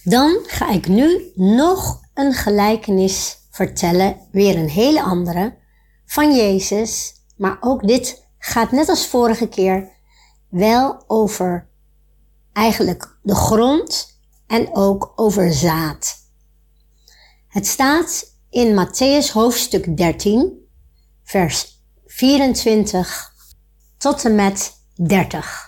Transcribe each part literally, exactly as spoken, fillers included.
Dan ga ik nu nog een gelijkenis vertellen, weer een hele andere, van Jezus. Maar ook dit gaat net als vorige keer wel over eigenlijk de grond en ook over zaad. Het staat in Mattheüs hoofdstuk dertien, vers vierentwintig tot en met dertig.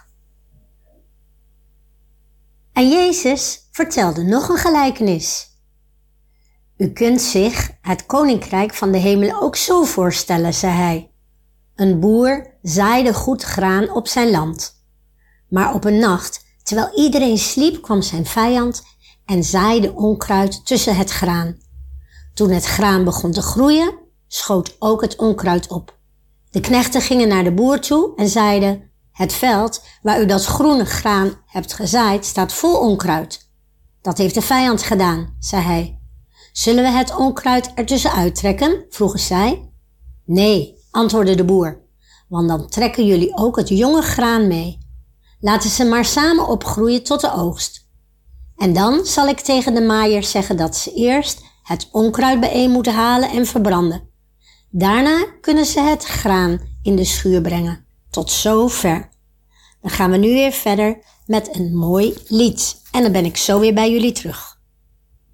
En Jezus vertelde nog een gelijkenis. U kunt zich het koninkrijk van de hemelen ook zo voorstellen, zei hij. Een boer zaaide goed graan op zijn land. Maar op een nacht, terwijl iedereen sliep, kwam zijn vijand en zaaide onkruid tussen het graan. Toen het graan begon te groeien, schoot ook het onkruid op. De knechten gingen naar de boer toe en zeiden: het veld waar u dat groene graan hebt gezaaid staat vol onkruid. Dat heeft de vijand gedaan, zei hij. Zullen we het onkruid ertussen uittrekken? Vroegen zij. Nee, antwoordde de boer, want dan trekken jullie ook het jonge graan mee. Laten ze maar samen opgroeien tot de oogst. En dan zal ik tegen de maaiers zeggen dat ze eerst het onkruid bijeen moeten halen en verbranden. Daarna kunnen ze het graan in de schuur brengen. Tot zover. Dan gaan we nu weer verder met een mooi lied. En dan ben ik zo weer bij jullie terug.